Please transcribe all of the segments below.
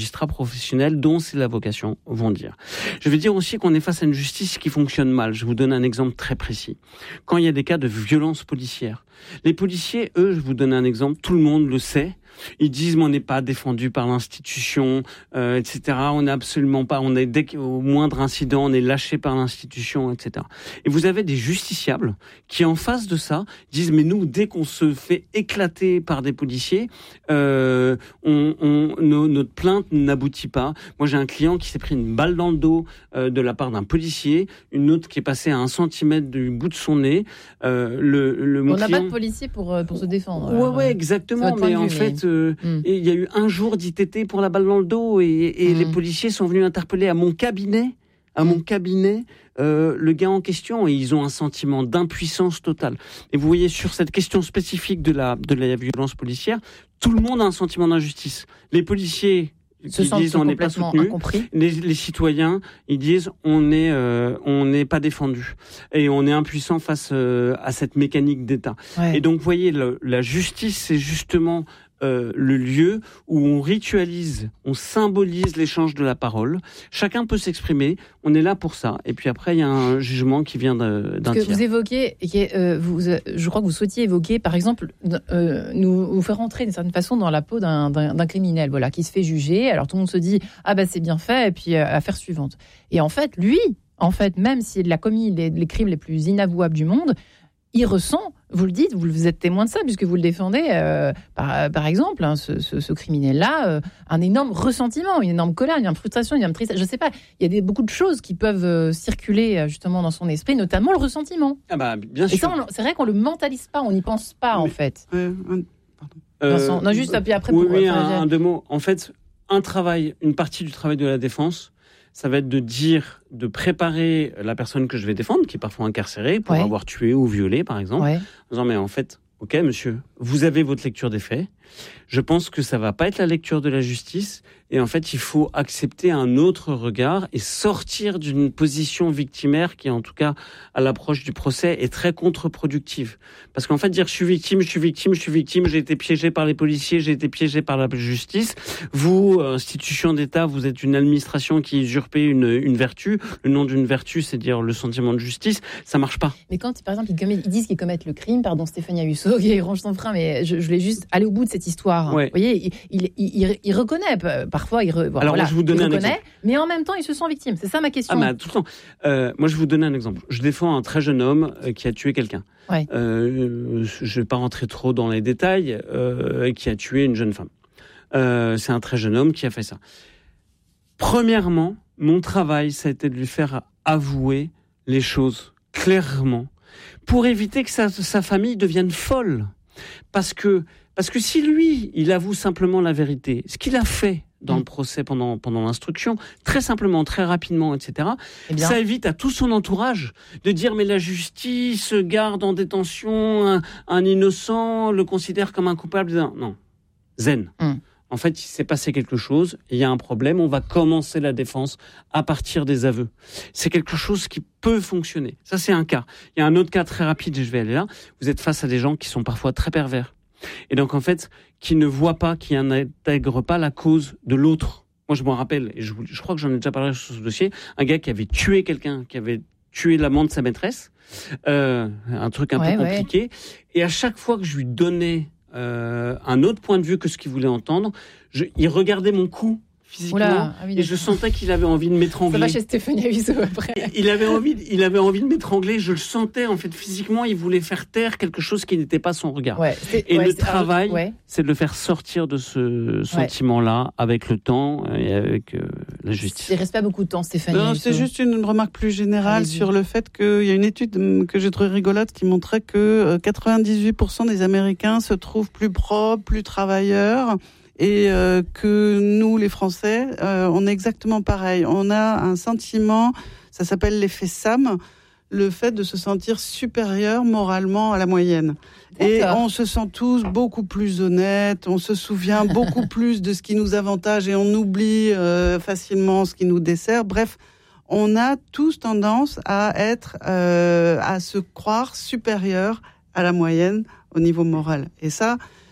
magistrats professionnels dont c'est la vocation vont dire. Je vais dire aussi qu'on est face à une justice qui fonctionne mal. Je vous donne un exemple très précis. Quand il y a des cas de violence policière, les policiers, eux, je vous donne un exemple, tout le monde le sait. Ils disent mais on n'est pas défendu par l'institution, etc. On n'est absolument pas. On est dès qu'au moindre incident, on est lâché par l'institution, etc. Et vous avez des justiciables qui, en face de ça, disent mais nous, dès qu'on se fait éclater par des policiers, notre plainte n'aboutit pas. Moi, j'ai un client qui s'est pris une balle dans le dos de la part d'un policier, une autre qui est passée à 1 centimètre du bout de son nez. On n'a pas de policier pour se défendre. Ouais, exactement. Mais en fait. Et il y a eu un jour d'ITT pour la balle dans le dos et les policiers sont venus interpeller à mon cabinet le gars en question et ils ont un sentiment d'impuissance totale. Et vous voyez, sur cette question spécifique de la violence policière, tout le monde a un sentiment d'injustice. Les policiers qui disent on n'est pas soutenu, les citoyens ils disent on n'est pas défendu et on est impuissant face à cette mécanique d'État. Ouais. Et donc vous voyez, la justice c'est justement le lieu où on ritualise, on symbolise l'échange de la parole. Chacun peut s'exprimer. On est là pour ça. Et puis après, il y a un jugement qui vient d'un tiers. Vous évoquez, je crois que vous souhaitiez évoquer, par exemple, nous faire rentrer d'une certaine façon dans la peau d'un criminel, voilà, qui se fait juger. Alors tout le monde se dit c'est bien fait. Et puis affaire suivante. Et en fait, lui, même s'il a commis les crimes les plus inavouables du monde, il ressent, vous le dites, vous êtes témoin de ça, puisque vous le défendez, par exemple, ce criminel-là, un énorme ressentiment, une énorme colère, une énorme frustration, une énorme tristesse. Je ne sais pas, il y a beaucoup de choses qui peuvent circuler justement dans son esprit, notamment le ressentiment. Bien sûr. Et ça, c'est vrai qu'on ne le mentalise pas, on n'y pense pas, en fait. Pardon. Juste après... un deux mots. En fait, une partie du travail de la défense, ça va être de préparer la personne que je vais défendre, qui est parfois incarcérée pour avoir tué ou violé, par exemple, en disant, mais en fait, ok, monsieur, vous avez votre lecture des faits. Je pense que ça va pas être la lecture de la justice. Et en fait, il faut accepter un autre regard et sortir d'une position victimaire qui, en tout cas, à l'approche du procès, est très contre-productive. Parce qu'en fait, dire je suis victime, j'ai été piégé par les policiers, j'ai été piégé par la justice. Vous, institution d'État, vous êtes une administration qui usurpait une vertu. Le nom d'une vertu, c'est dire le sentiment de justice. Ça marche pas. Mais quand, par exemple, ils disent qu'ils commettent le crime, pardon, Stéphanie Ayuso, qui range son frein, mais je voulais juste aller au bout de cette histoire. Ouais. Vous voyez, il reconnaît parfois, alors moi, je vous donne un exemple. Mais en même temps, il se sent victime. C'est ça ma question. Tout le temps. Moi, je vais vous donner un exemple. Je défends un très jeune homme qui a tué quelqu'un. Ouais. Je vais pas rentrer trop dans les détails. Qui a tué une jeune femme. C'est un très jeune homme qui a fait ça. Premièrement, mon travail, ça a été de lui faire avouer les choses clairement pour éviter que sa famille devienne folle. Parce que si lui, il avoue simplement la vérité, ce qu'il a fait dans le procès pendant l'instruction, très simplement, très rapidement, etc., ça évite à tout son entourage de dire mais la justice garde en détention un innocent, le considère comme un coupable. Non, zen. En fait, il s'est passé quelque chose, il y a un problème, on va commencer la défense à partir des aveux. C'est quelque chose qui peut fonctionner. Ça, c'est un cas. Il y a un autre cas très rapide, et je vais aller là. Vous êtes face à des gens qui sont parfois très pervers. Et donc, en fait, qui ne voient pas, qui n'intègrent pas la cause de l'autre. Moi, je m'en rappelle, et je crois que j'en ai déjà parlé sur ce dossier, un gars qui avait tué quelqu'un, qui avait tué l'amant de sa maîtresse, un truc un peu compliqué. Ouais. Et à chaque fois que je lui donnais un autre point de vue que ce qu'il voulait entendre, il regardait mon cou physiquement, et je sentais qu'il avait envie de m'étrangler. Ça va chez Stéphanie Ayuso après. Il avait envie de m'étrangler, je le sentais en fait physiquement, il voulait faire taire quelque chose qui n'était pas son regard. Le travail, c'est de le faire sortir de ce sentiment-là avec le temps et avec la justice. Il ne reste pas beaucoup de temps, Stéphanie Ayuso. C'est juste une remarque plus générale sur le fait qu'il y a une étude que j'ai trouvée rigolote qui montrait que 98% des Américains se trouvent plus propres, plus travailleurs. Et que nous, les Français, on est exactement pareil. On a un sentiment, ça s'appelle l'effet Sam, le fait de se sentir supérieur moralement à la moyenne. D'accord. Et on se sent tous beaucoup plus honnêtes, on se souvient beaucoup plus de ce qui nous avantage et on oublie facilement ce qui nous dessert. Bref, on a tous tendance à se croire supérieur à la moyenne au niveau moral. Et ça,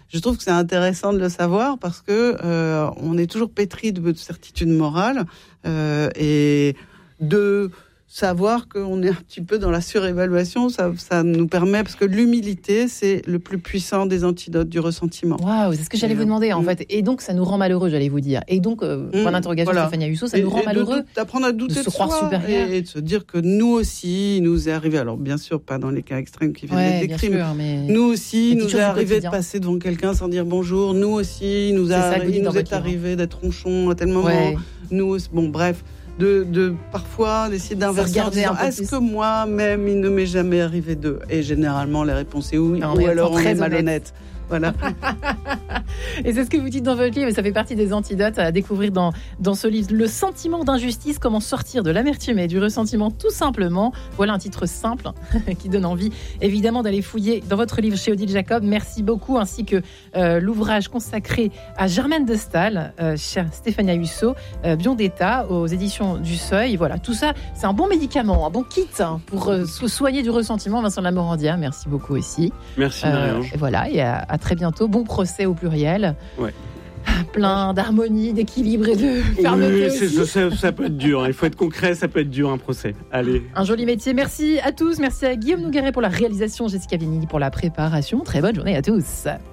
je trouve que c'est intéressant de le savoir parce que on est toujours pétri de certitudes morales et de savoir qu'on est un petit peu dans la surévaluation, ça nous permet, parce que l'humilité, c'est le plus puissant des antidotes du ressentiment. Waouh, c'est ce que j'allais vous demander, en fait. Et donc, ça nous rend malheureux, j'allais vous dire. Et donc, point d'interrogation, Stéphania Husso, ça nous rend malheureux d'apprendre à douter de se croire supérieur. Et de se dire que nous aussi, il nous est arrivé, alors bien sûr, pas dans les cas extrêmes qui viennent d'être décrits, mais nous aussi, il nous est arrivé de passer devant quelqu'un sans dire bonjour. Nous aussi, il nous est arrivé d'être ronchon à tel moment. Ouais. Nous, bon, bref. De parfois d'essayer d'inverser en disant est-ce que moi-même il ne m'est jamais arrivé d'eux, et généralement la réponse est oui, ou alors on est malhonnête. Voilà. Et c'est ce que vous dites dans votre livre, et ça fait partie des antidotes à découvrir dans ce livre. Le sentiment d'injustice, comment sortir de l'amertume et du ressentiment tout simplement. Voilà un titre simple qui donne envie évidemment d'aller fouiller dans votre livre chez Odile Jacob. Merci beaucoup, ainsi que l'ouvrage consacré à Germaine de Staël, chère Stéphania Husso, Bion d'État aux éditions du Seuil. Voilà, tout ça, c'est un bon médicament, un bon kit pour se soigner du ressentiment. Vincent Lamorandia, merci beaucoup aussi. Merci Marie-Ange. Voilà, et à très bientôt. Bon procès au pluriel. Ouais. Plein d'harmonie, d'équilibre et de fermeté. Oui, ça peut être dur. Il faut être concret, ça peut être dur un procès. Allez. Un joli métier. Merci à tous. Merci à Guillaume Nogueret pour la réalisation, Jessica Vignini pour la préparation. Très bonne journée à tous.